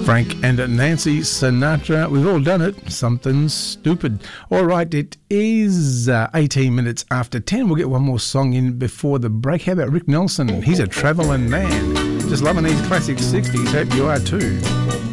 Frank and Nancy Sinatra. We've all done it. Something stupid. All right, it is 18 minutes after 10. We'll get one more song in before the break. How about Rick Nelson? He's a travelling man. Just loving these classic 60s. Hope you are too.